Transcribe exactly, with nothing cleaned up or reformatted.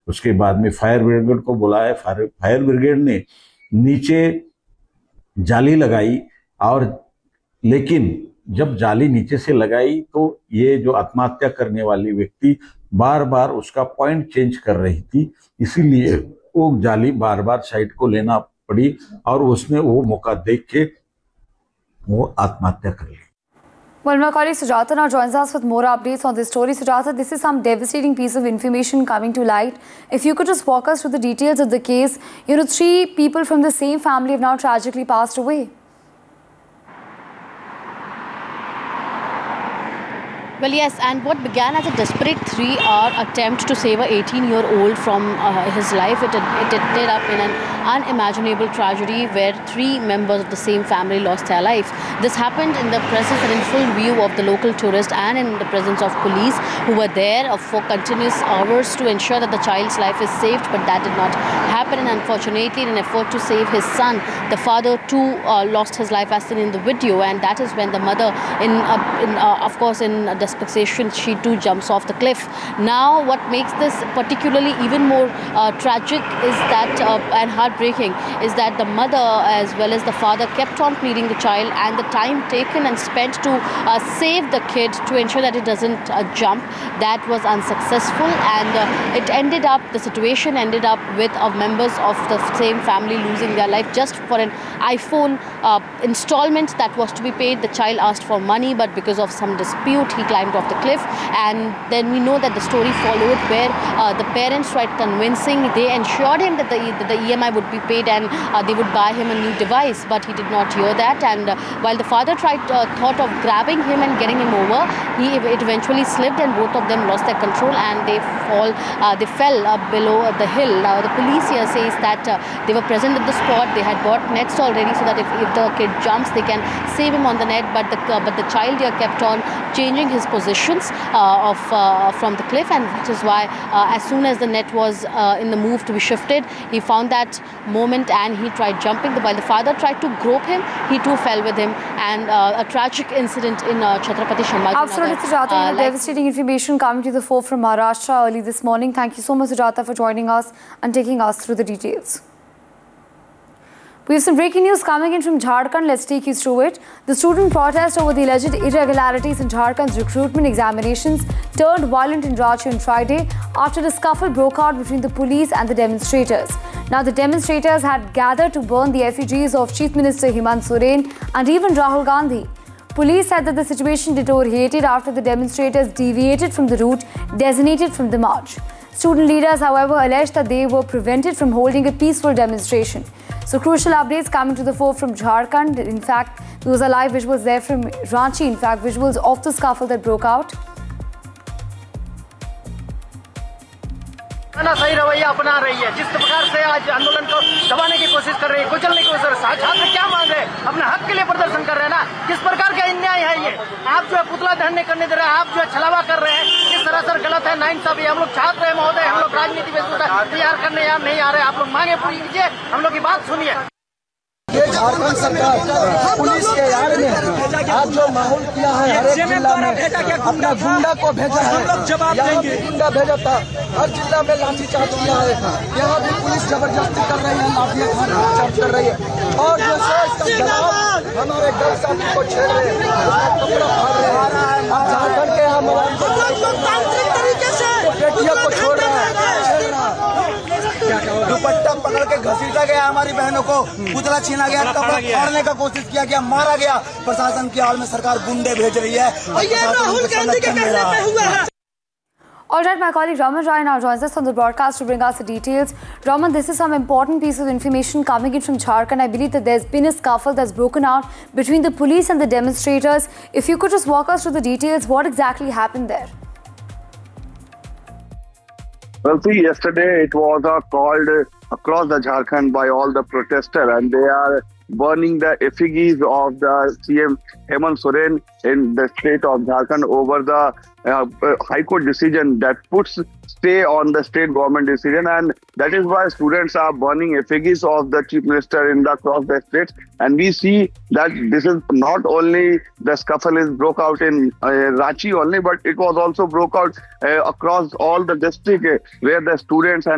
उसके बाद में फायर ब्रिगेड को बुलाया। फायर फायर ब्रिगेड ने नीचे जाली लगाई, और लेकिन जब जाली नीचे से लगाई तो ये जो आत्महत्या करने वाली व्यक्ति बार बार उसका पॉइंट चेंज कर रही थी, इसीलिए वो जाली बार बार साइड को लेना पड़ी और उसने वो मौका देख के वो आत्महत्या कर ली। Well, my colleague Sujata now joins us with more updates on this story. Sujata, this is some devastating piece of information coming to light. If you could just walk us through the details of the case. You know, three people from the same family have now tragically passed away. Well, yes, and what began as a desperate three-hour attempt to save a eighteen-year-old from uh, his life, it, it ended up in an unimaginable tragedy where three members of the same family lost their lives. This happened in the presence and in full view of the local tourists and in the presence of police who were there for continuous hours to ensure that the child's life is saved, but that did not happen. And unfortunately, in an effort to save his son, the father too uh, lost his life as seen in the video, and that is when the mother, in, uh, in uh, of course, in uh, desperation, she too jumps off the cliff. Now, what makes this particularly even more uh, tragic is that, uh, and heartbreaking, is that the mother as well as the father kept on pleading the child, and the time taken and spent to uh, save the kid, to ensure that it doesn't uh, jump, that was unsuccessful, and uh, it ended up, the situation ended up with uh, members of the same family losing their life just for an iPhone uh, installment that was to be paid. The child asked for money, but because of some dispute, he climbed off the cliff, and then we know that the story followed where uh, the parents tried convincing, they ensured him that the, that the E M I would be paid and uh, they would buy him a new device, but he did not hear that, and uh, while the father tried uh, thought of grabbing him and getting him over, he it eventually slipped and both of them lost their control and they fall uh, they fell uh, below the hill. Now the police here says that uh, they were present at the spot, they had bought nets already so that if, if the kid jumps they can save him on the net, but the uh, but the child here kept on changing his positions uh, of uh, from the cliff, and which is why uh, as soon as the net was uh, in the move to be shifted, he found that moment and he tried jumping. While the father tried to grope him, he too fell with him, and uh, a tragic incident in uh, Chhatrapati Sambhaji Nagar. Absolutely, Sujata. Uh, like devastating information coming to the fore from Maharashtra early this morning. Thank you so much, Sujata, for joining us and taking us through the details. We have some breaking news coming in from Jharkhand. Let's take you through it. The student protest over the alleged irregularities in Jharkhand's recruitment examinations turned violent in Ranchi on Friday after a scuffle broke out between the police and the demonstrators. Now, the demonstrators had gathered to burn the effigies of Chief Minister Hemant Soren and even Rahul Gandhi. Police said that the situation deteriorated after the demonstrators deviated from the route designated from the march. Student leaders, however, alleged that they were prevented from holding a peaceful demonstration. So, crucial updates coming to the fore from Jharkhand. In fact, those are live visuals there from Ranchi. In fact, visuals of the scuffle that broke out. सही रवैया अपना रही है, जिस प्रकार से आज आंदोलन को दबाने की कोशिश कर रही है, कुचलने की कोशिश कर रही है। छात्र क्या मांग रहे हैं? अपने हक के लिए प्रदर्शन कर रहे हैं ना। किस प्रकार का अन्याय है ये? आप जो है पुतला दहन नहीं करने दे रहे हैं, आप जो है छलावा कर रहे हैं, ये सरासर गलत है, नाइंसाफी है। हम लोग छात्र हैं महोदय, हम लोग राजनीति में तैयार करने यहाँ नहीं आ रहे। आप लोग मांगे पूरी कीजिए, हम लोग की बात सुनिए। ये झारखंड सरकार पुलिस के यार में आज जो माहौल किया है, हर एक जिला में अपना गुंडा को भेजा है। यहाँ भी गुंडा भेजा था, हर जिला में लाठीचार्ज किया है। यहाँ भी पुलिस जबरदस्ती कर रही है, लाठीचार्ज कर रही है, और जो इसका जवाब हमारे गल साथी को छेड़ रहे हैं, कपड़ा फाड़ रहे हैं। अब झारखंड के यहाँ लोकतांत्रिक तरीके से बेटियों को छोड़ रहा है, दुपट्टा पकड़ के घसीटा गया, हमारी बहनों को पुतला छीना गया, कपड़ा फाड़ने का कोशिश किया गया, मारा गया। प्रशासन की आड़ में सरकार गुंडे भेज रही है। राहुल गांधी के कहने पे हुआ है। All right, my colleague Raman Rai now joins us on the broadcast to bring us the details. Raman, this is some important piece of information coming in from Jharkhand. I believe that there's been a scuffle that's broken out between the police and the demonstrators. If you could just walk us through the details, what exactly happened there? Well, see, yesterday it was uh, called uh, across the Jharkhand by all the protesters, and they are burning the effigies of the C M Hemant Soren in the state of Jharkhand over the uh, High Court decision that puts stay on the state government decision, and that is why students are burning effigies of the Chief Minister in the across the states. And we see that this is not only the scuffle is broke out in uh, Ranchi only, but it was also broke out uh, across all the district uh, where the students and